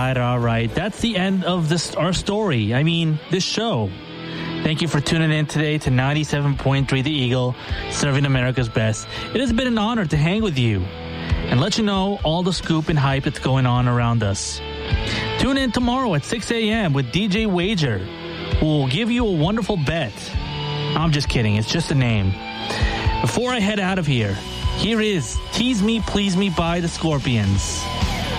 right. That's the end of our story. I mean, this show. Thank you for tuning in today to 97.3 The Eagle, serving America's best. It has been an honor to hang with you and let you know all the scoop and hype that's going on around us. Tune in tomorrow at 6 a.m. with DJ Wager, who will give you a wonderful bet. I'm just kidding. It's just a name. Before I head out of here is Tease Me, Please Me by the Scorpions.